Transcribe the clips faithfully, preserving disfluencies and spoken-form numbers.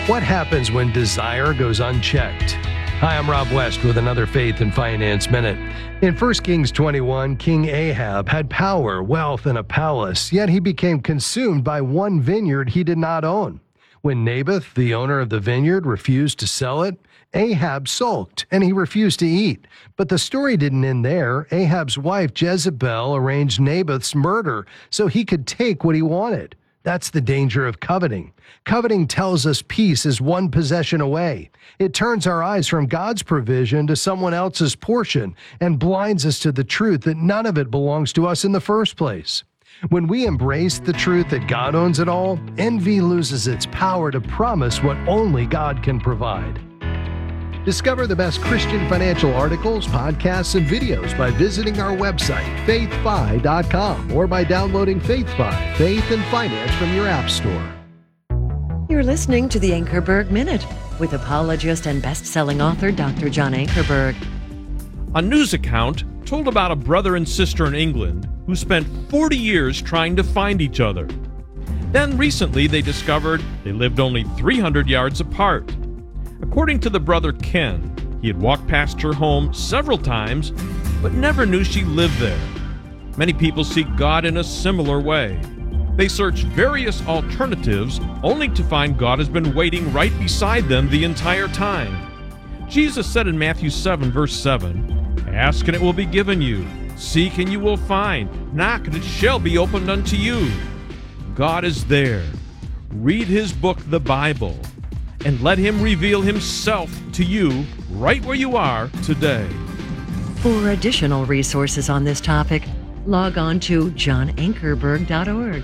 What happens when desire goes unchecked? Hi, I'm Rob West with another Faith and Finance Minute. In First Kings twenty-one, King Ahab had power, wealth, and a palace, yet he became consumed by one vineyard he did not own. When Naboth, the owner of the vineyard, refused to sell it, Ahab sulked, and he refused to eat. But the story didn't end there. Ahab's wife, Jezebel, arranged Naboth's murder so he could take what he wanted. That's the danger of coveting. Coveting tells us peace is one possession away. It turns our eyes from God's provision to someone else's portion and blinds us to the truth that none of it belongs to us in the first place. When we embrace the truth that God owns it all, envy loses its power to promise what only God can provide. Discover the best Christian financial articles, podcasts, and videos by visiting our website, faith fi dot com, or by downloading FaithFi, Faith and Finance from your app store. You're listening to the Ankerberg Minute with apologist and best-selling author Doctor John Ankerberg. A news account told about a brother and sister in England who spent forty years trying to find each other. Then recently they discovered they lived only three hundred yards apart. According to the brother Ken, he had walked past her home several times, but never knew she lived there. Many people seek God in a similar way. They search various alternatives only to find God has been waiting right beside them the entire time. Jesus said in Matthew seven, verse seven, "Ask and it will be given you. Seek and you will find. Knock and it shall be opened unto you." God is there. Read his book, the Bible, and let him reveal himself to you right where you are today. For additional resources on this topic, log on to john ankerberg dot org.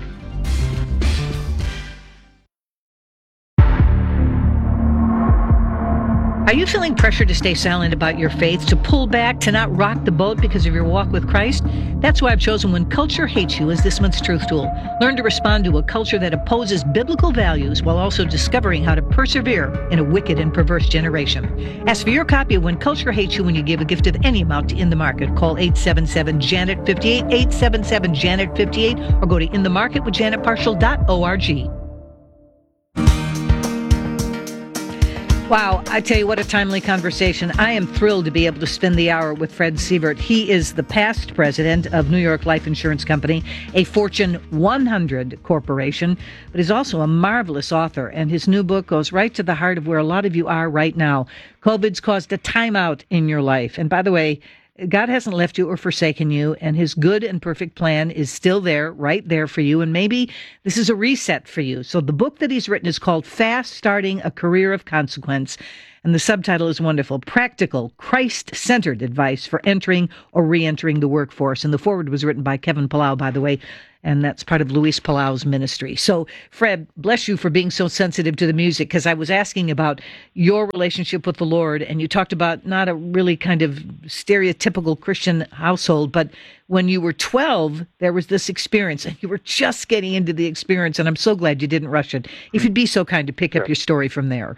Are you feeling pressure to stay silent about your faith, to pull back, to not rock the boat because of your walk with Christ? That's why I've chosen When Culture Hates You as this month's truth tool. Learn to respond to a culture that opposes biblical values while also discovering how to persevere in a wicked and perverse generation. Ask for your copy of When Culture Hates You when you give a gift of any amount to In the Market. Call eight seven seven, Janet fifty-eight, eight seven seven, Janet fifty-eight, or go to in the market with janet partial dot org. Wow, I tell you what a timely conversation. I am thrilled to be able to spend the hour with Fred Sievert. He is the past president of New York Life Insurance Company, a Fortune one hundred corporation, but he's also a marvelous author, and his new book goes right to the heart of where a lot of you are right now. COVID's caused a timeout in your life. And by the way, God hasn't left you or forsaken you, and his good and perfect plan is still there, right there for you, and maybe this is a reset for you. So the book that he's written is called Fast Starting a Career of Consequence, and the subtitle is wonderful: Practical, Christ-Centered Advice for Entering or Re-entering the Workforce. And the foreword was written by Kevin Palau, by the way, and that's part of Luis Palau's ministry. So, Fred, bless you for being so sensitive to the music, because I was asking about your relationship with the Lord, and you talked about not a really kind of stereotypical Christian household, but when you were twelve, there was this experience, and you were just getting into the experience, and I'm so glad you didn't rush it. If you'd be so kind to pick up your story from there.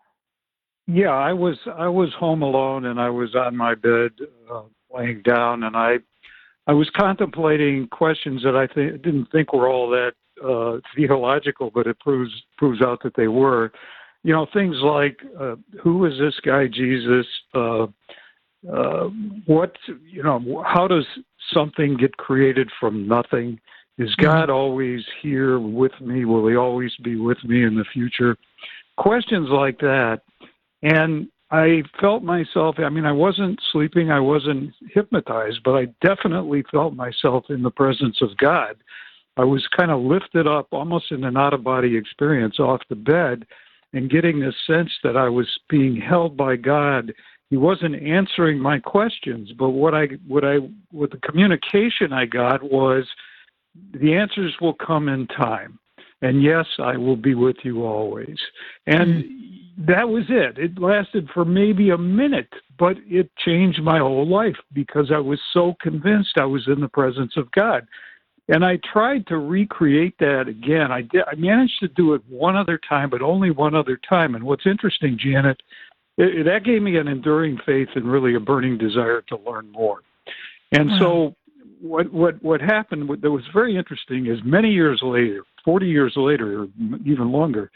Yeah, I was I was home alone, and I was on my bed, uh, laying down, and I I was contemplating questions that I th- didn't think were all that uh, theological, but it proves proves out that they were. You know, things like uh, who is this guy Jesus? Uh, uh, what you know? How does something get created from nothing? Is God mm-hmm. always here with me? Will he always be with me in the future? Questions like that. And I felt myself, I mean, I wasn't sleeping, I wasn't hypnotized, but I definitely felt myself in the presence of God. I was kind of lifted up almost in an out-of-body experience off the bed and getting this sense that I was being held by God. He wasn't answering my questions, but what I, what I, what the communication I got was the answers will come in time. And yes, I will be with you always. And mm-hmm. that was it. It lasted for maybe a minute, but it changed my whole life because I was so convinced I was in the presence of God. And I tried to recreate that again. I did. I managed to do it one other time, but only one other time. And what's interesting, Janet, it, that gave me an enduring faith and really a burning desire to learn more. And wow. so what what what happened that was very interesting is many years later, forty years later, or even longer,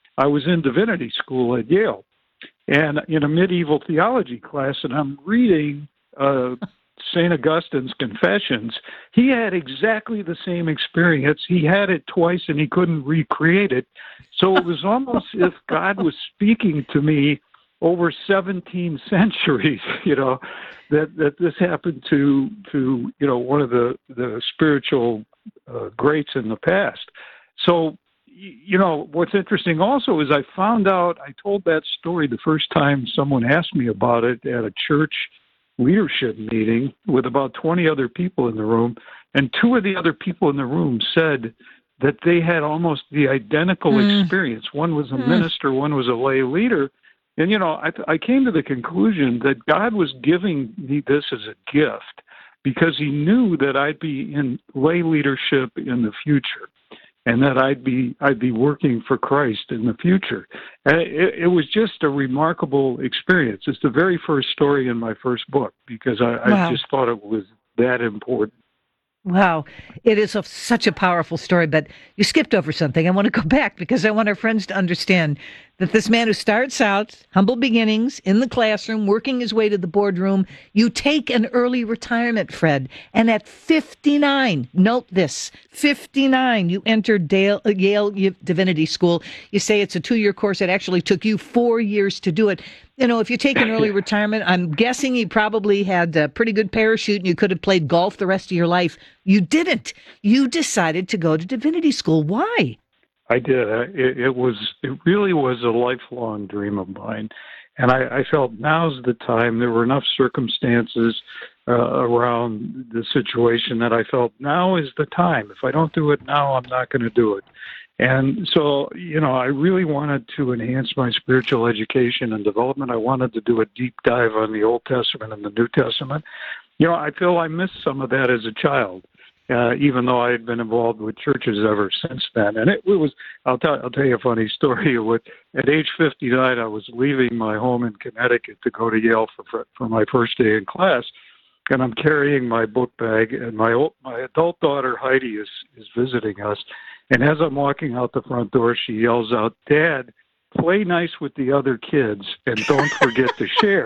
I was in divinity school at Yale, and in a medieval theology class, and I'm reading uh, Saint Augustine's Confessions. He had exactly the same experience. He had it twice, and he couldn't recreate it. So it was almost as if God was speaking to me over seventeen centuries, you know, that, that this happened to, to, you know, one of the, the spiritual uh, greats in the past. So, you know, what's interesting also is I found out, I told that story the first time someone asked me about it at a church leadership meeting with about twenty other people in the room, and two of the other people in the room said that they had almost the identical mm. experience. One was a mm. minister, one was a lay leader. And, you know, I, I came to the conclusion that God was giving me this as a gift because he knew that I'd be in lay leadership in the future and that I'd be I'd be working for Christ in the future. And it, it was just a remarkable experience. It's the very first story in my first book because I, wow. I just thought it was that important. Wow. It is a, such a powerful story, but you skipped over something. I want to go back because I want our friends to understand that this man who starts out, humble beginnings, in the classroom, working his way to the boardroom, you take an early retirement, Fred, and at fifty-nine, note this, fifty-nine, you entered Dale, uh, Yale Divinity School. You say it's a two-year course. It actually took you four years to do it. You know, if you take an early retirement, I'm guessing you probably had a pretty good parachute and you could have played golf the rest of your life. You didn't. You decided to go to divinity school. Why? I did. It, it was. It really was a lifelong dream of mine, and I, I felt now's the time. There were enough circumstances uh, around the situation that I felt now is the time. If I don't do it now, I'm not going to do it. And so, you know, I really wanted to enhance my spiritual education and development. I wanted to do a deep dive on the Old Testament and the New Testament. You know, I feel I missed some of that as a child, uh, even though I had been involved with churches ever since then. And it, it was, I'll tell, I'll tell you a funny story. With, at age fifty-nine, I was leaving my home in Connecticut to go to Yale for, for my first day in class. And I'm carrying my book bag, and my old, my adult daughter, Heidi, is, is visiting us. And as I'm walking out the front door, she yells out, "Dad, play nice with the other kids and don't forget to share."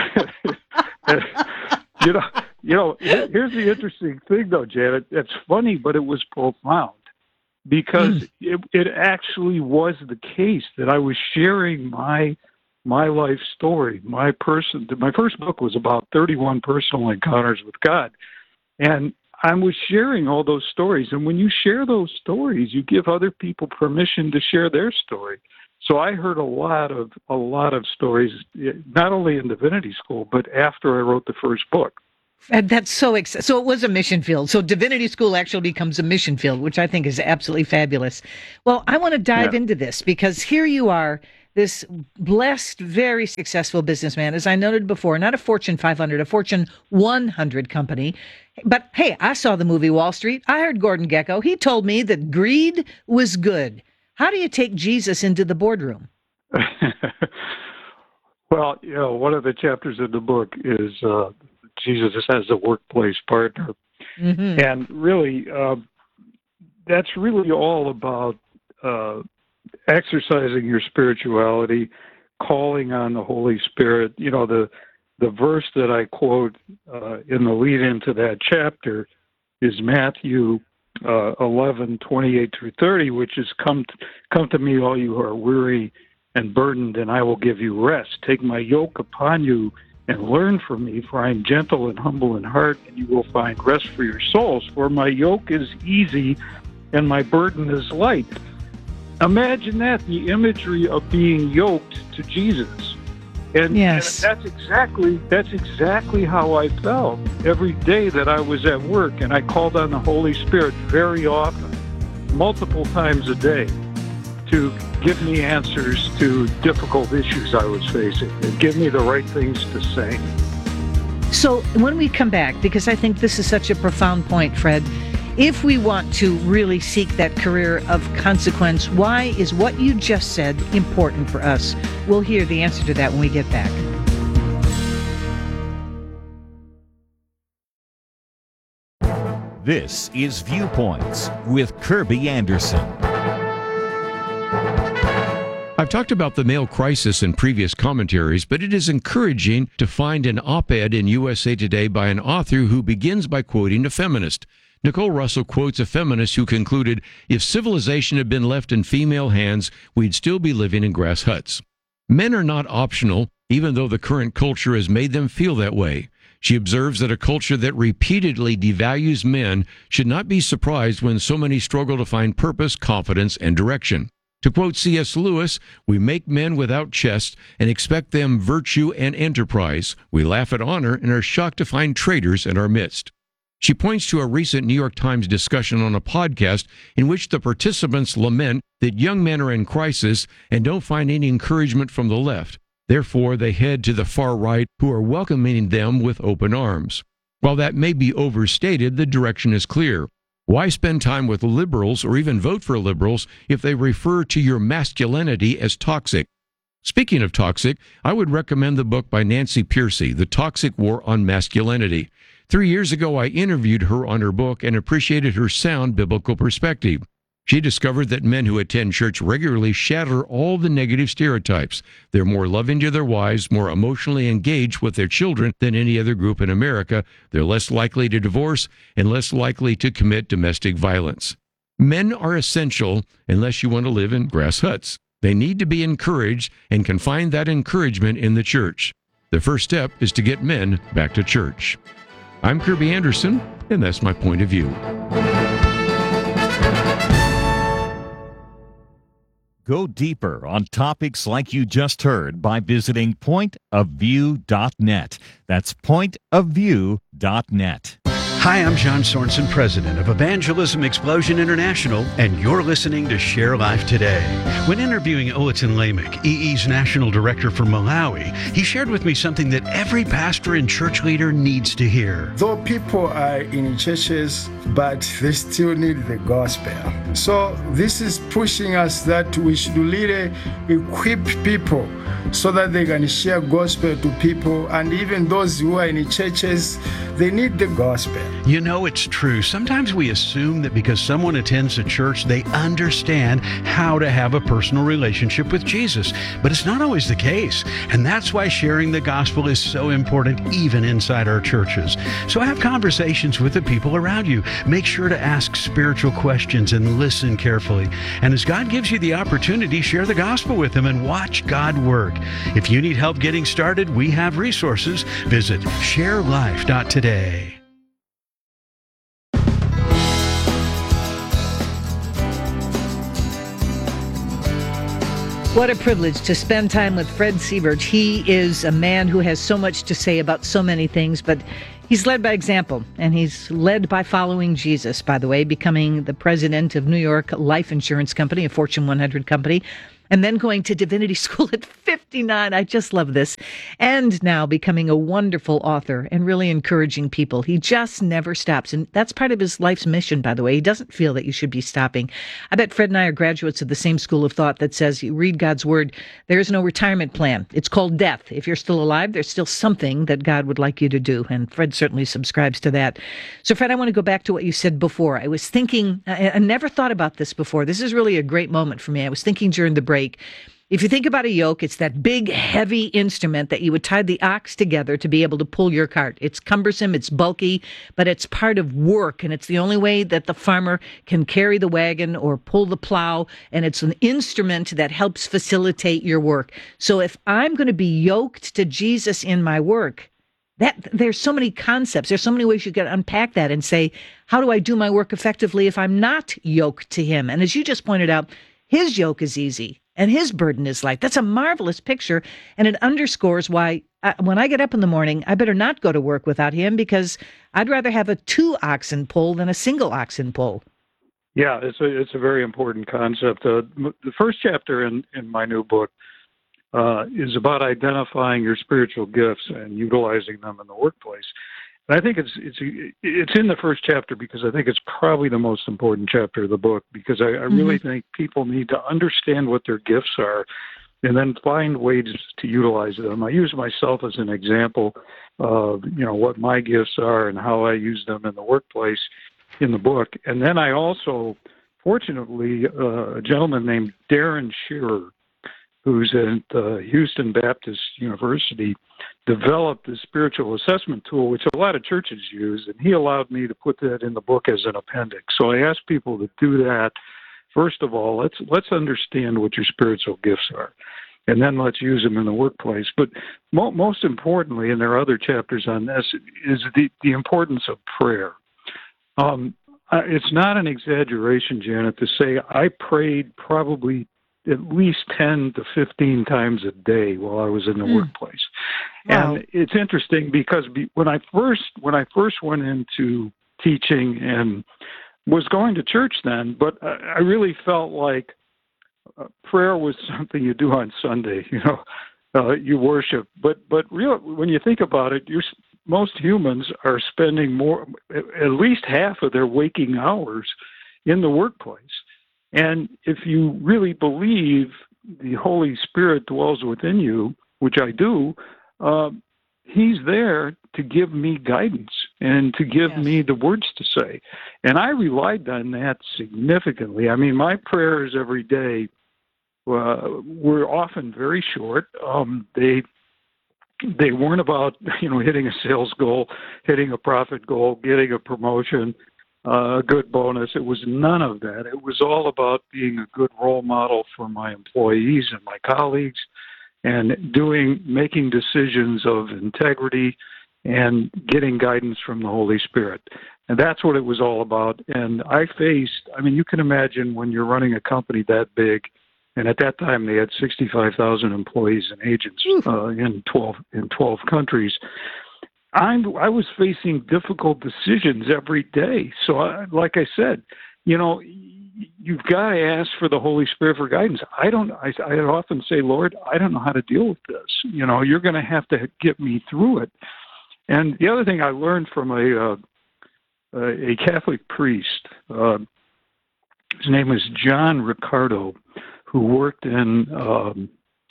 And, you know, you know. Here's the interesting thing, though, Janet. It's funny, but it was profound because mm. it, it actually was the case that I was sharing my my life story. My person, my first book was about thirty-one personal encounters with God, and I was sharing all those stories. And when you share those stories, you give other people permission to share their story. So I heard a lot of a lot of stories, not only in divinity school, but after I wrote the first book. And that's so exciting. So it was a mission field. So divinity school actually becomes a mission field, which I think is absolutely fabulous. Well, I want to dive yeah. into this because here you are, this blessed, very successful businessman, as I noted before, not a Fortune five hundred, a Fortune one hundred company. But hey, I saw the movie Wall Street. I heard Gordon Gekko. He told me that greed was good. How do you take Jesus into the boardroom? Well, you know, one of the chapters in the book is uh, Jesus as a workplace partner. Mm-hmm. And really, uh, that's really all about uh, exercising your spirituality, calling on the Holy Spirit. You know, the the verse that I quote uh, in the lead into that chapter is Matthew uh, eleven, twenty-eight through thirty, which is, come to, come to me, all you who are weary and burdened, and I will give you rest. Take my yoke upon you and learn from me, for I am gentle and humble in heart, and you will find rest for your souls. For my yoke is easy and my burden is light. Imagine that, the imagery of being yoked to Jesus. And, yes. and that's exactly that's exactly how I felt every day that I was at work, and I called on the Holy Spirit very often, multiple times a day, to give me answers to difficult issues I was facing and give me the right things to say. So when we come back, because I think this is such a profound point, Fred, if we want to really seek that career of consequence, why is what you just said important for us? We'll hear the answer to that when we get back. This is Viewpoints with Kirby Anderson. I I've talked about the male crisis in previous commentaries, but it is encouraging to find an op-ed in U S A Today by an author who begins by quoting a feminist. Nicole Russell quotes a feminist who concluded, if civilization had been left in female hands, we'd still be living in grass huts. Men are not optional, even though the current culture has made them feel that way. She observes that a culture that repeatedly devalues men should not be surprised when so many struggle to find purpose, confidence, and direction. To quote C S Lewis, we make men without chests and expect them virtue and enterprise. We laugh at honor and are shocked to find traitors in our midst. She points to a recent New York Times discussion on a podcast in which the participants lament that young men are in crisis and don't find any encouragement from the left. Therefore, they head to the far right, who are welcoming them with open arms. While that may be overstated, the direction is clear. Why spend time with liberals or even vote for liberals if they refer to your masculinity as toxic? Speaking of toxic, I would recommend the book by Nancy Pearcey, The Toxic War on Masculinity. Three years ago, I interviewed her on her book and appreciated her sound biblical perspective. She discovered that men who attend church regularly shatter all the negative stereotypes. They're more loving to their wives, more emotionally engaged with their children than any other group in America. They're less likely to divorce and less likely to commit domestic violence. Men are essential unless you want to live in grass huts. They need to be encouraged and can find that encouragement in the church. The first step is to get men back to church. I'm Kirby Anderson, and that's my point of view. Go deeper on topics like you just heard by visiting point of view dot net. That's point of view dot net. Hi, I'm John Sorensen, president of Evangelism Explosion International, and you're listening to Share Life Today. When interviewing Olatin Lamech, E E's national director for Malawi, he shared with me something that every pastor and church leader needs to hear. Though people are in churches, but they still need the gospel. So this is pushing us that we should really equip people so that they can share gospel to people, and even those who are in churches, they need the gospel. You know, it's true. Sometimes we assume that because someone attends a church, they understand how to have a personal relationship with Jesus. But it's not always the case. And that's why sharing the gospel is so important, even inside our churches. So have conversations with the people around you. Make sure to ask spiritual questions and listen carefully. And as God gives you the opportunity, share the gospel with them and watch God work. If you need help getting started, we have resources. Visit share life dot today. What a privilege to spend time with Fred Sievert. He is a man who has so much to say about so many things, but he's led by example, and he's led by following Jesus, by the way, becoming the president of New York Life Insurance Company, a Fortune one hundred company, and then going to divinity school at fifty-nine. I just love this. And now becoming a wonderful author and really encouraging people. He just never stops. And that's part of his life's mission, by the way. He doesn't feel that you should be stopping. I bet Fred and I are graduates of the same school of thought that says you read God's word. There is no retirement plan. It's called death. If you're still alive, there's still something that God would like you to do. And Fred certainly subscribes to that. So, Fred, I want to go back to what you said before. I was thinking, I, I never thought about this before. This is really a great moment for me. I was thinking during the break. If you think about a yoke, it's that big, heavy instrument that you would tie the ox together to be able to pull your cart. It's cumbersome, it's bulky, but it's part of work, and it's the only way that the farmer can carry the wagon or pull the plow, and it's an instrument that helps facilitate your work. So if I'm going to be yoked to Jesus in my work, that there's so many concepts, there's so many ways you can unpack that and say, how do I do my work effectively if I'm not yoked to him? And as you just pointed out, his yoke is easy. And his burden is light. That's a marvelous picture, and it underscores why I, when I get up in the morning, I better not go to work without him, because I'd rather have a two oxen pull than a single oxen pull. Yeah, it's a it's a very important concept. Uh, the first chapter in, in my new book uh, is about identifying your spiritual gifts and utilizing them in the workplace. And I think it's it's it's in the first chapter because I think it's probably the most important chapter of the book, because I, I really mm-hmm. think people need to understand what their gifts are and then find ways to utilize them. I use myself as an example of, you know, what my gifts are and how I use them in the workplace in the book. And then I also, fortunately, uh, a gentleman named Darren Shearer, who's at uh, Houston Baptist University, developed the spiritual assessment tool, which a lot of churches use, and he allowed me to put that in the book as an appendix. So I asked people to do that. First of all, let's let's understand what your spiritual gifts are, and then let's use them in the workplace. But mo- most importantly, and there are other chapters on this, is the, the importance of prayer. Um, it's not an exaggeration, Janet, to say I prayed probably at least ten to fifteen times a day while I was in the mm. workplace. Wow. And it's interesting because when I first when I first went into teaching and was going to church then, but I really felt like uh, prayer was something you do on Sunday. You know, uh, you worship. But but real when you think about it, you're, most humans are spending more, at least half of their waking hours in the workplace. And if you really believe the Holy Spirit dwells within you, which I do, uh, He's there to give me guidance and to give yes. me the words to say. And I relied on that significantly. I mean, my prayers every day uh, were often very short. Um, they they weren't about, you know, hitting a sales goal, hitting a profit goal, getting a promotion, Uh, a good bonus. It was none of that. It was all about being a good role model for my employees and my colleagues, and doing, making decisions of integrity and getting guidance from the Holy Spirit. And that's what it was all about. And I faced, I mean, you can imagine when you're running a company that big, and at that time they had sixty-five thousand employees and agents uh, in twelve in twelve countries. I'm, I was facing difficult decisions every day. So, I, like I said, you know, you've got to ask for the Holy Spirit for guidance. I don't. I, I often say, Lord, I don't know how to deal with this. You know, you're going to have to get me through it. And the other thing I learned from a uh, a Catholic priest, uh, his name is John Ricardo, who worked in. Um,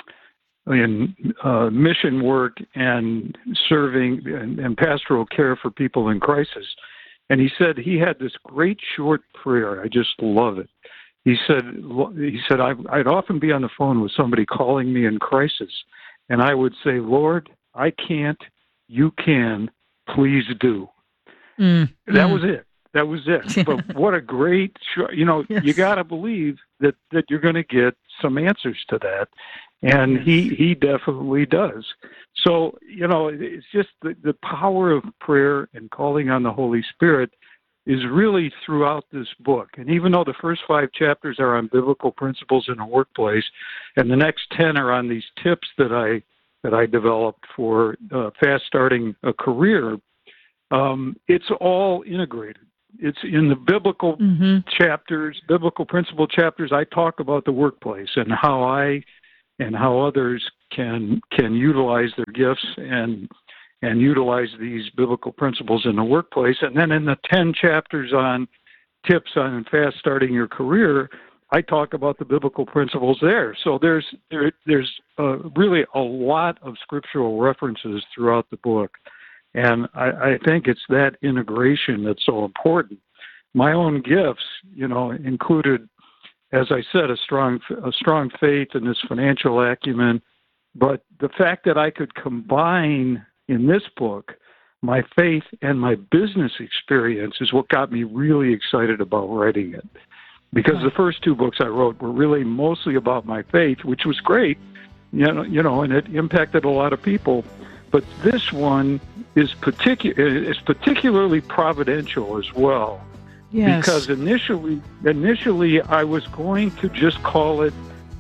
in uh, mission work and serving and, and pastoral care for people in crisis. And he said he had this great short prayer. I just love it. He said, he said, I'd, I'd often be on the phone with somebody calling me in crisis, and I would say, Lord, I can't, you can, please do. Mm, that mm. was it. That was it. But what a great, you know, yes. you got to believe that, that you're going to get some answers to that. And he, he definitely does. So, you know, it's just the, the power of prayer and calling on the Holy Spirit is really throughout this book. And even though the first five chapters are on biblical principles in a workplace, and the next ten are on these tips that I that I developed for uh, fast starting a career, um, it's all integrated. It's in the biblical mm-hmm. chapters, biblical principle chapters. I talk about the workplace and how I and how others can can utilize their gifts and and utilize these biblical principles in the workplace. And then in the ten chapters on tips on fast starting your career, I talk about the biblical principles there. So there's there, there's uh, really a lot of scriptural references throughout the book. And I, I think it's that integration that's so important. My own gifts, you know, included, as I said, a strong a strong faith and this financial acumen. But the fact that I could combine in this book my faith and my business experience is what got me really excited about writing it. Because the first two books I wrote were really mostly about my faith, which was great, you know, you know, and it impacted a lot of people. But this one is particu- is particularly providential as well. Yes. Because initially, initially I was going to just call it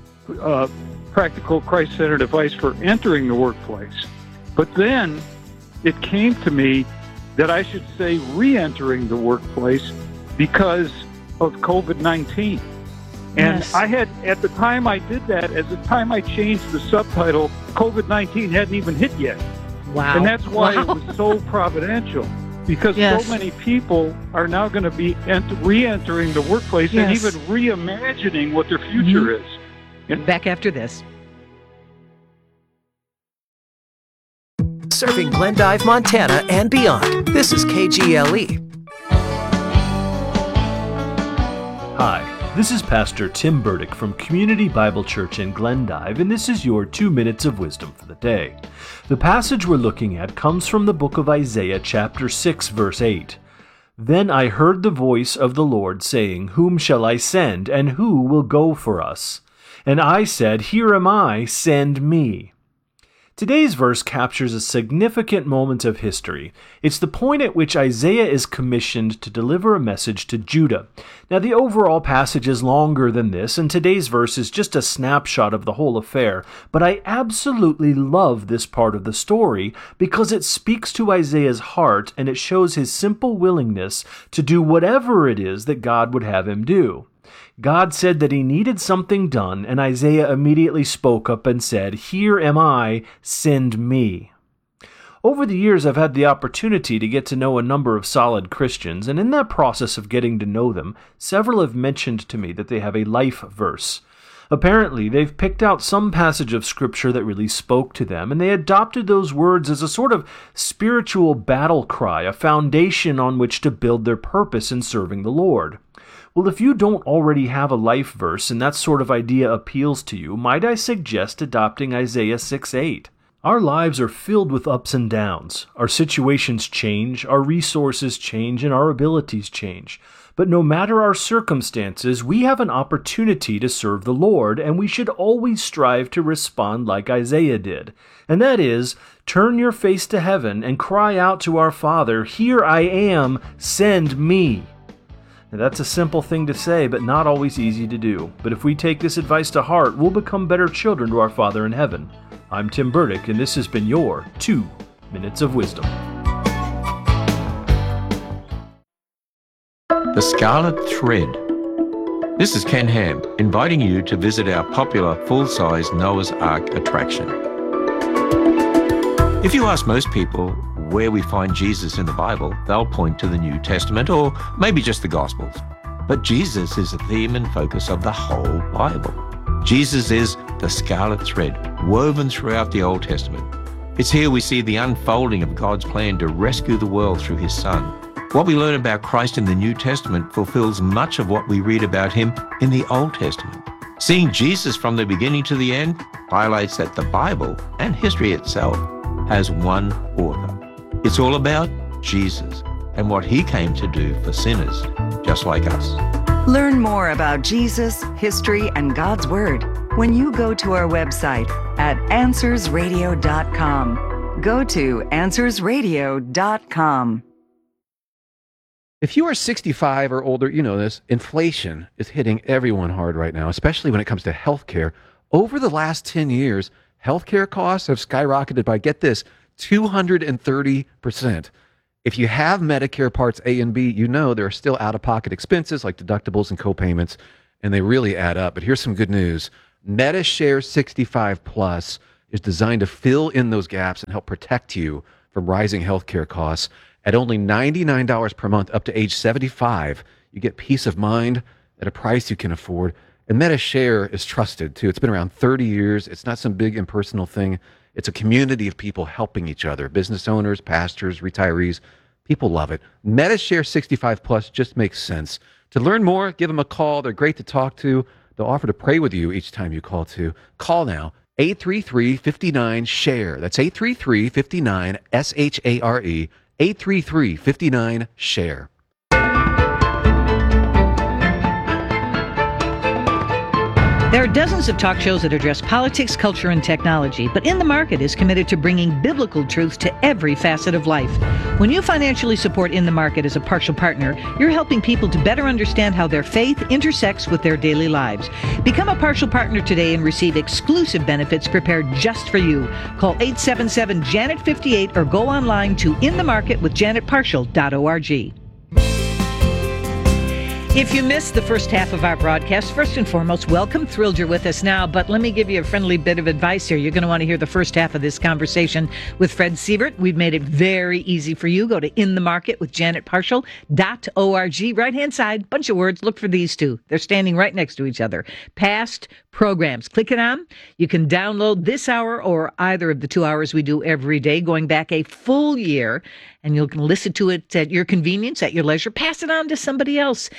uh, practical Christ-centered advice for entering the workplace. But then it came to me that I should say re-entering the workplace because of COVID nineteen. And yes. I had, at the time I did that, at the time I changed the subtitle, COVID nineteen hadn't even hit yet. Wow. And that's why wow. it was so providential. Because yes. so many people are now going to be ent- re-entering the workplace yes. and even reimagining what their future mm-hmm. is. And back after this. Serving Glendive, Montana and beyond. This is K G L E. Hi, This is Pastor Tim Burdick from Community Bible Church in Glendive, and this is your two minutes of wisdom for the day. The passage we're looking at comes from the book of Isaiah, chapter six, verse eight. Then I heard the voice of the Lord saying, Whom shall I send, and who will go for us? And I said, Here am I, send me. Today's verse captures a significant moment of history. It's the point at which Isaiah is commissioned to deliver a message to Judah. Now, the overall passage is longer than this, and today's verse is just a snapshot of the whole affair, but I absolutely love this part of the story because it speaks to Isaiah's heart and it shows his simple willingness to do whatever it is that God would have him do. God said that he needed something done, and Isaiah immediately spoke up and said, Here am I, send me. Over the years, I've had the opportunity to get to know a number of solid Christians, and in that process of getting to know them, several have mentioned to me that they have a life verse. Apparently, they've picked out some passage of Scripture that really spoke to them, and they adopted those words as a sort of spiritual battle cry, a foundation on which to build their purpose in serving the Lord. Well, if you don't already have a life verse and that sort of idea appeals to you, might I suggest adopting Isaiah six eight? Our lives are filled with ups and downs. Our situations change, our resources change, and our abilities change. But no matter our circumstances, we have an opportunity to serve the Lord, and we should always strive to respond like Isaiah did. And that is, turn your face to heaven and cry out to our Father, Here I am, send me. Now, that's a simple thing to say, but not always easy to do. But if we take this advice to heart, we'll become better children to our Father in heaven. I'm Tim Burdick, and this has been your Two Minutes of Wisdom. The Scarlet Thread. This is Ken Ham, inviting you to visit our popular full-size Noah's Ark attraction. If you ask most people where we find Jesus in the Bible, they'll point to the New Testament or maybe just the Gospels. But Jesus is the theme and focus of the whole Bible. Jesus is the scarlet thread woven throughout the Old Testament. It's here we see the unfolding of God's plan to rescue the world through his Son. What we learn about Christ in the New Testament fulfills much of what we read about him in the Old Testament. Seeing Jesus from the beginning to the end highlights that the Bible and history itself has one author. It's all about Jesus and what he came to do for sinners just like us. Learn more about Jesus, history, and God's Word when you go to our website at answers radio dot com. Go to answers radio dot com. If you are sixty-five or older, you know this, inflation is hitting everyone hard right now, especially when it comes to healthcare. Over the last ten years, healthcare costs have skyrocketed by, get this, two hundred thirty percent. If you have Medicare Parts A and B, you know there are still out-of-pocket expenses like deductibles and copayments, and they really add up. But here's some good news. MediShare sixty-five Plus is designed to fill in those gaps and help protect you from rising healthcare costs. At only ninety-nine dollars per month up to age seventy-five, you get peace of mind at a price you can afford. And MediShare is trusted, too. It's been around thirty years. It's not some big impersonal thing. It's a community of people helping each other, business owners, pastors, retirees. People love it. MediShare sixty-five Plus just makes sense. To learn more, give them a call. They're great to talk to. They'll offer to pray with you each time you call, too. Call now, eight three three, five nine, S H A R E. That's eight three three, five nine, S H A R E. eight three three, five nine, S H A R E. There are dozens of talk shows that address politics, culture, and technology, but In the Market is committed to bringing biblical truth to every facet of life. When you financially support In the Market as a partial partner, you're helping people to better understand how their faith intersects with their daily lives. Become a partial partner today and receive exclusive benefits prepared just for you. Call eight seven seven, Janet fifty-eight or go online to in the market with janet partial dot org. If you missed the first half of our broadcast, first and foremost, welcome. Thrilled you're with us now, but let me give you a friendly bit of advice here. You're going to want to hear the first half of this conversation with Fred Sievert. We've made it very easy for you. Go to in the market with janet partial dot org. Right-hand side, bunch of words. Look for these two. They're standing right next to each other. Past programs. Click it on. You can download this hour or either of the two hours we do every day, going back a full year, and you can listen to it at your convenience, at your leisure. Pass it on to somebody else.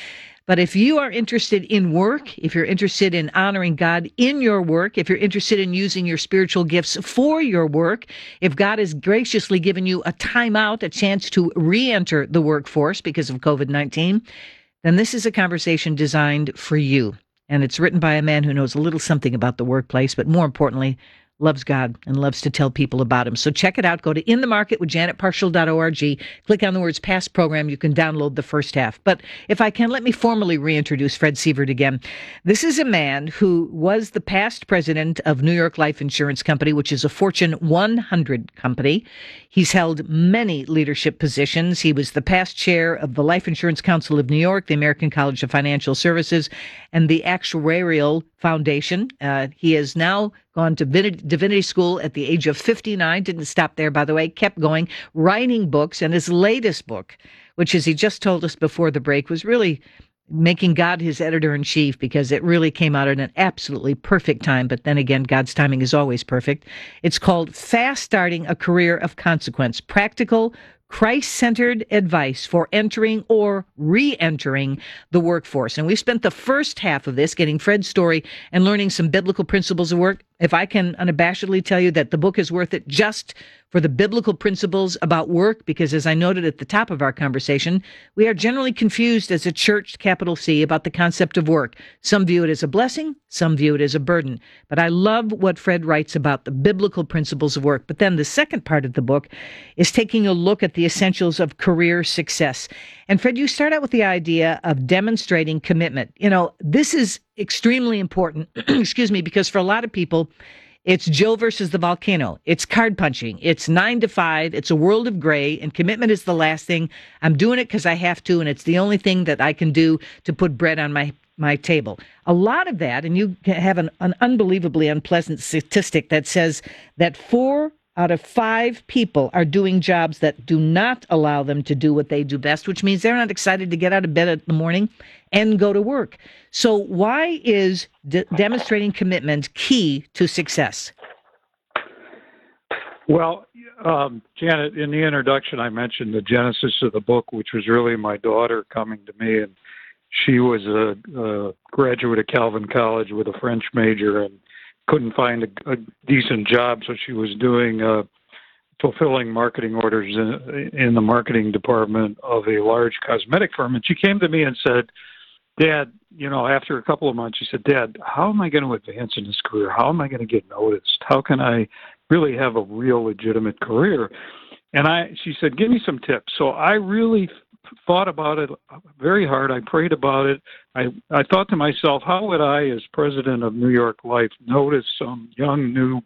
But if you are interested in work, if you're interested in honoring God in your work, if you're interested in using your spiritual gifts for your work, if God has graciously given you a time out, a chance to re-enter the workforce because of covid nineteen, then this is a conversation designed for you. And it's written by a man who knows a little something about the workplace, but more importantly, loves God and loves to tell people about him. So check it out. Go to in the market with janet parshall dot org. Click on the words past program. You can download the first half. But if I can, let me formally reintroduce Fred Sievert again. This is a man who was the past president of New York Life Insurance Company, which is a Fortune one hundred company. He's held many leadership positions. He was the past chair of the Life Insurance Council of New York, the American College of Financial Services, and the Actuarial Foundation. Uh, he has now gone to divinity school at the age of fifty-nine, didn't stop there, by the way, kept going, writing books, and his latest book, which, as he just told us before the break, was really making God his editor-in-chief, because it really came out at an absolutely perfect time. But then again, God's timing is always perfect. It's called Fast Starting a Career of Consequence, Practical, Christ-centered advice for entering or re-entering the workforce. And we spent the first half of this getting Fred's story and learning some biblical principles of work. If I can unabashedly tell you that the book is worth it just for the biblical principles about work, because as I noted at the top of our conversation, we are generally confused as a church, capital C, about the concept of work. Some view it as a blessing, some view it as a burden. But I love what Fred writes about the biblical principles of work. But then the second part of the book is taking a look at the essentials of career success. And Fred, you start out with the idea of demonstrating commitment. You know, this is extremely important, excuse me, because for a lot of people, it's Joe versus the volcano. It's card punching. It's nine to five. It's a world of gray, and commitment is the last thing. I'm doing it because I have to, and it's the only thing that I can do to put bread on my, my table. A lot of that, and you have an, an unbelievably unpleasant statistic that says that four out of five people are doing jobs that do not allow them to do what they do best, which means they're not excited to get out of bed in the morning and go to work. So why is de- demonstrating commitment key to success? Well, um, Janet, in the introduction, I mentioned the genesis of the book, which was really my daughter coming to me. And she was a, a graduate of Calvin College with a French major and couldn't find a, a decent job, so she was doing uh, fulfilling marketing orders in, in the marketing department of a large cosmetic firm. And she came to me and said, Dad, you know, after a couple of months, she said, Dad, how am I going to advance in this career? How am I going to get noticed? How can I really have a real legitimate career? And I, she said, give me some tips. So I really thought about it very hard. I prayed about it. I, I thought to myself, how would I, as president of New York Life, notice some young new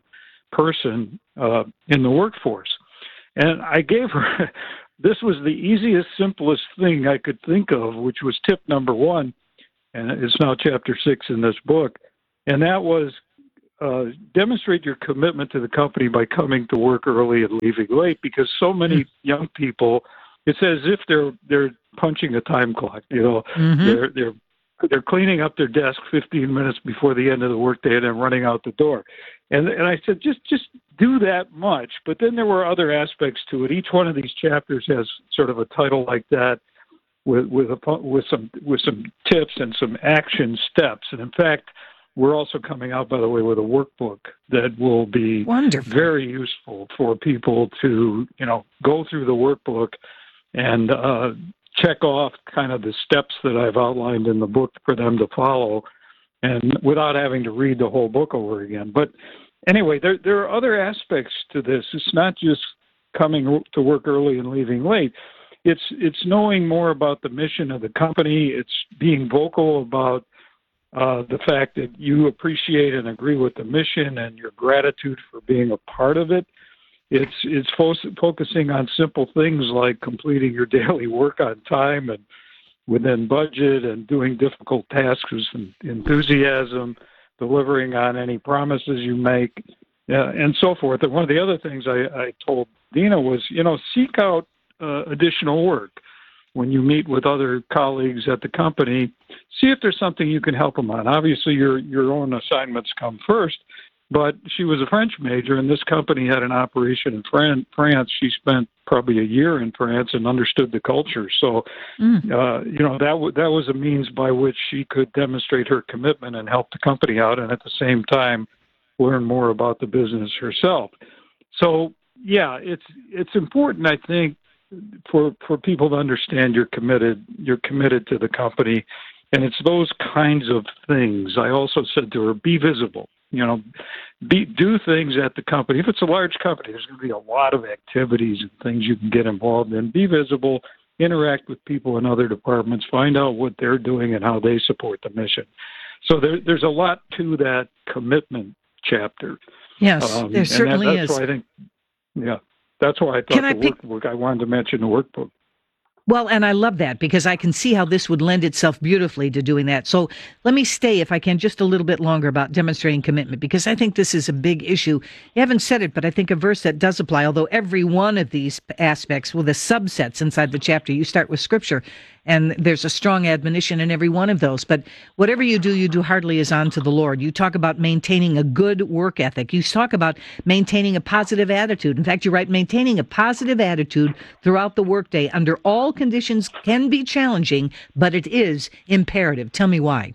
person uh, in the workforce? And I gave her, this was the easiest, simplest thing I could think of, which was tip number one, and it's now chapter six in this book, and that was uh, demonstrate your commitment to the company by coming to work early and leaving late, because so many young people, it's as if they're they're punching a time clock. You know, mm-hmm. they're they're they're cleaning up their desk fifteen minutes before the end of the workday and then running out the door. And and I said, just just do that much. But then there were other aspects to it. Each one of these chapters has sort of a title like that, with with a, with some with some tips and some action steps. And in fact, we're also coming out, by the way, with a workbook that will be Wonderful. very useful for people to, you know, go through the workbook and uh, check off kind of the steps that I've outlined in the book for them to follow, and without having to read the whole book over again. But anyway, there there are other aspects to this. It's not just coming to work early and leaving late. It's it's knowing more about the mission of the company. It's being vocal about uh, the fact that you appreciate and agree with the mission and your gratitude for being a part of it. It's it's fo- focusing on simple things like completing your daily work on time and within budget, and doing difficult tasks with enthusiasm, delivering on any promises you make, uh, and so forth. And one of the other things I, I told Dina was, you know, seek out uh, additional work. When you meet with other colleagues at the company, see if there's something you can help them on. Obviously, your your own assignments come first, But she was a French major, and this company had an operation in Fran- France. She spent probably a year in France and understood the culture. So, mm. uh, you know, that w- that was a means by which she could demonstrate her commitment and help the company out, and at the same time learn more about the business herself. So, yeah, it's it's important, I think, for for people to understand you're committed. You're committed to the company, and it's those kinds of things. I also said to her, be visible. You know, be, do things at the company. If it's a large company, there's going to be a lot of activities and things you can get involved in. Be visible, interact with people in other departments, find out what they're doing and how they support the mission. So there, there's a lot to that commitment chapter. Yes, um, there certainly that, that's is. Why I think, yeah, that's why I thought Can the I pick- workbook, I wanted to mention the workbook. Well, and I love that because I can see how this would lend itself beautifully to doing that. So let me stay, if I can, just a little bit longer about demonstrating commitment, because I think this is a big issue. You haven't said it, but I think a verse that does apply, although every one of these aspects, well, the subsets inside the chapter, you start with Scripture, and there's a strong admonition in every one of those. But whatever you do, you do heartily as unto the Lord. You talk about maintaining a good work ethic. You talk about maintaining a positive attitude. In fact, you write maintaining a positive attitude throughout the workday under all conditions can be challenging, but it is imperative. Tell me why.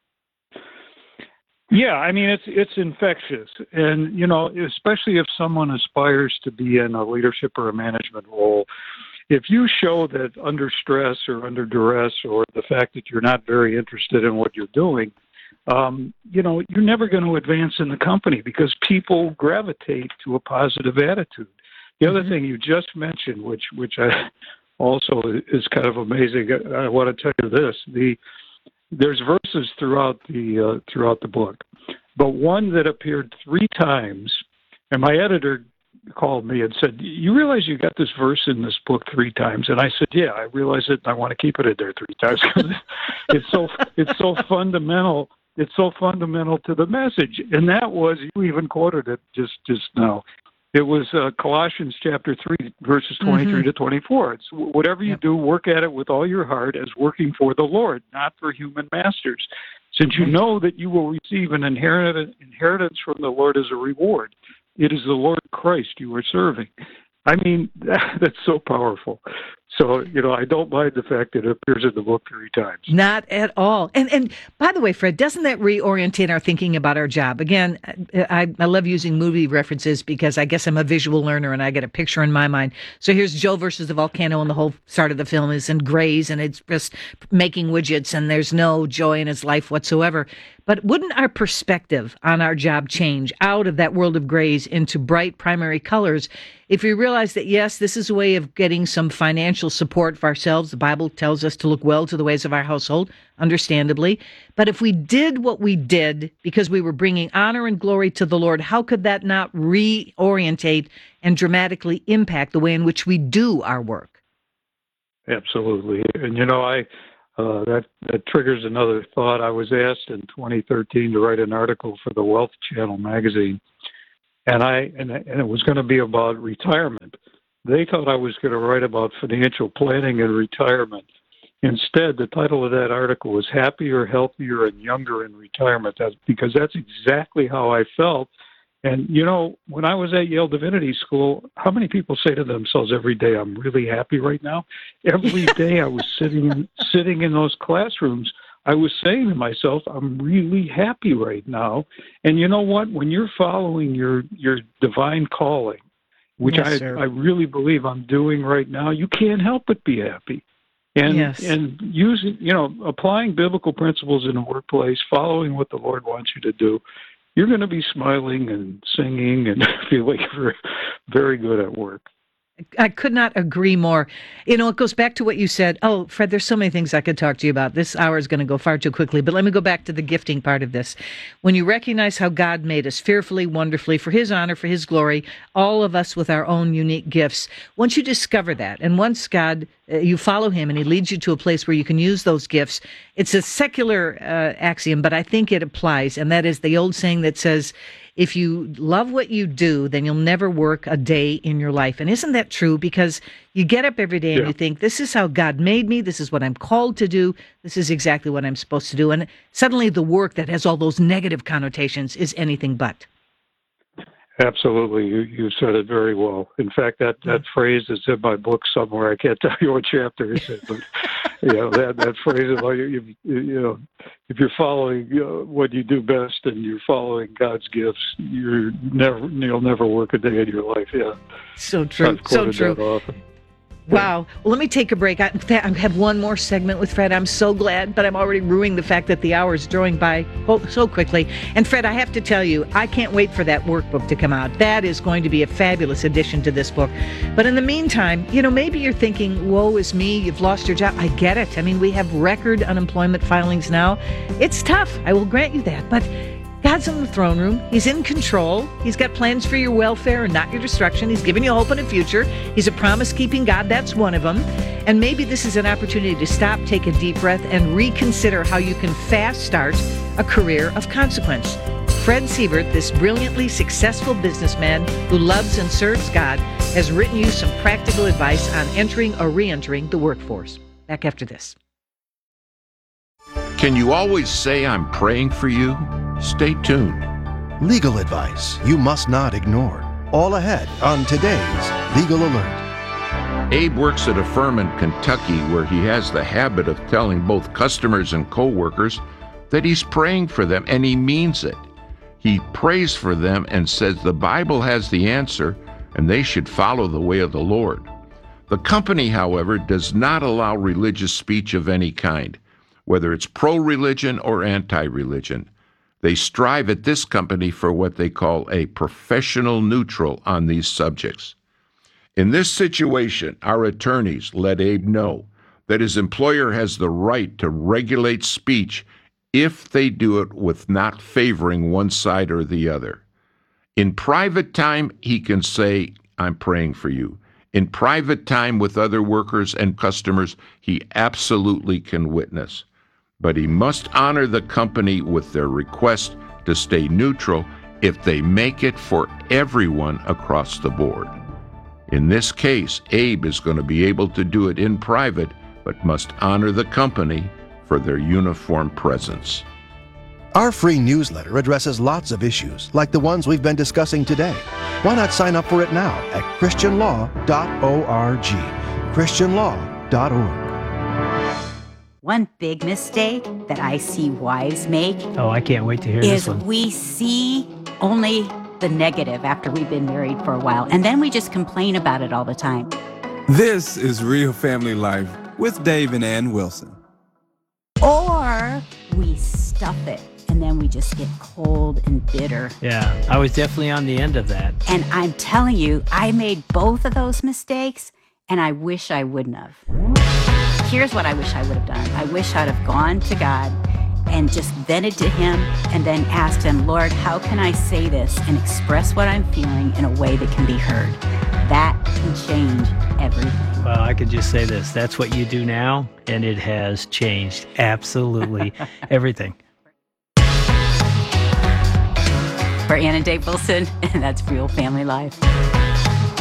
Yeah, I mean, it's it's infectious. And, you know, especially if someone aspires to be in a leadership or a management role, if you show that under stress or under duress or the fact that you're not very interested in what you're doing, um, you know, you're never going to advance in the company because people gravitate to a positive attitude. The other mm-hmm. thing you just mentioned, which which I also is kind of amazing, I want to tell you this: the there's verses throughout the uh, throughout the book, but one that appeared three times, and my editor called me and said, "You realize you got this verse in this book three times?" And I said, "Yeah, I realize it. And I want to keep it in there three times because it's so it's so fundamental. It's so fundamental to the message." And that was, you even quoted it just just now. It was uh, Colossians chapter three, verses twenty-three mm-hmm. to twenty-four. It's whatever you yep. do, work at it with all your heart as working for the Lord, not for human masters, since you know that you will receive an inheritance inheritance from the Lord as a reward. It is the Lord Christ you are serving. I mean, that, that's so powerful. So, you know, I don't mind the fact that it appears in the book three times. Not at all. And and by the way, Fred, doesn't that reorientate our thinking about our job? Again, I, I love using movie references because I guess I'm a visual learner and I get a picture in my mind. So here's Joe versus the volcano, and the whole start of the film is in grays, and it's just making widgets, and there's no joy in his life whatsoever. But wouldn't our perspective on our job change out of that world of grays into bright primary colors if we realize that, yes, this is a way of getting some financial support for ourselves? The Bible tells us to look well to the ways of our household, understandably. But if we did what we did because we were bringing honor and glory to the Lord, how could that not reorientate and dramatically impact the way in which we do our work? Absolutely. And, you know, I... Uh, that, that triggers another thought. I was asked in twenty thirteen to write an article for the Wealth Channel magazine, and I and, and it was going to be about retirement. They thought I was going to write about financial planning and retirement. Instead, the title of that article was "Happier, Healthier, and Younger in Retirement," that's, because that's exactly how I felt. And, you know, when I was at Yale Divinity School, how many people say to themselves every day, "I'm really happy right now"? Every day I was sitting in, sitting in those classrooms, I was saying to myself, "I'm really happy right now." And you know what? When you're following your, your divine calling, which yes, I, sir. I really believe I'm doing right now, you can't help but be happy. And yes. and using, you know, applying biblical principles in the workplace, following what the Lord wants you to do, you're going to be smiling and singing and feeling very, very good at work. I could not agree more. You know, it goes back to what you said. Oh, Fred, there's so many things I could talk to you about. This hour is going to go far too quickly, but let me go back to the gifting part of this. When you recognize how God made us fearfully, wonderfully, for his honor, for his glory, all of us with our own unique gifts, once you discover that, and once God, uh, you follow him and he leads you to a place where you can use those gifts, it's a secular uh, axiom, but I think it applies, and that is the old saying that says, if you love what you do, then you'll never work a day in your life. And isn't that true? Because you get up every day and yeah. you think, this is how God made me. This is what I'm called to do. This is exactly what I'm supposed to do. And suddenly the work that has all those negative connotations is anything but. Absolutely. You, you said it very well. In fact, that, that phrase is in my book somewhere. I can't tell you what chapter it's in, but you know, that, that phrase about you, you, you know, if you're following you know, what you do best and you're following God's gifts, you're never, you'll never work a day in your life. Yeah. So true. So true. Wow. Well, let me take a break. I, in fact, I have one more segment with Fred. I'm so glad, but I'm already ruining the fact that the hour is drawing by so quickly. And Fred, I have to tell you, I can't wait for that workbook to come out. That is going to be a fabulous addition to this book. But in the meantime, you know, maybe you're thinking, woe is me, you've lost your job. I get it. I mean, we have record unemployment filings now. It's tough. I will grant you that. But God's in the throne room. He's in control. He's got plans for your welfare and not your destruction. He's giving you hope and a future. He's a promise-keeping God. That's one of them. And maybe this is an opportunity to stop, take a deep breath, and reconsider how you can fast start a career of consequence. Fred Sievert, this brilliantly successful businessman who loves and serves God, has written you some practical advice on entering or re-entering the workforce. Back after this. Can you always say I'm praying for you? Stay tuned. Legal advice you must not ignore. All ahead on today's Legal Alert. Abe works at a firm in Kentucky where he has the habit of telling both customers and coworkers that he's praying for them, and he means it. He prays for them and says the Bible has the answer and they should follow the way of the Lord. The company, however, does not allow religious speech of any kind, whether it's pro-religion or anti-religion. They strive at this company for what they call a professional neutral on these subjects. In this situation, our attorneys let Abe know that his employer has the right to regulate speech if they do it with not favoring one side or the other. In private time, he can say, I'm praying for you. In private time with other workers and customers, he absolutely can witness. But he must honor the company with their request to stay neutral if they make it for everyone across the board. In this case, Abe is going to be able to do it in private, but must honor the company for their uniform presence. Our free newsletter addresses lots of issues, like the ones we've been discussing today. Why not sign up for it now at christian law dot org? christian law dot org. One big mistake that I see wives make oh, I can't wait to hear is this one. we see only the negative after we've been married for a while, and then we just complain about it all the time. This is Real Family Life with Dave and Ann Wilson. Or we stuff it, and then we just get cold and bitter. Yeah, I was definitely on the end of that. And I'm telling you, I made both of those mistakes, and I wish I wouldn't have. Here's what I wish I would have done. I wish I'd have gone to God and just vented to him and then asked him, Lord, how can I say this and express what I'm feeling in a way that can be heard? That can change everything. Well, I could just say this. That's what you do now, and it has changed absolutely everything. For Ann and Dave Wilson, and that's Real Family Life.